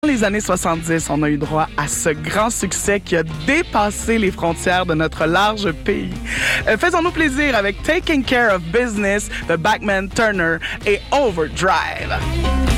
Dans les années 70, on a eu droit à ce grand succès qui a dépassé les frontières de notre large pays. Faisons-nous plaisir avec Taking Care of Business de Bachman Turner et Overdrive.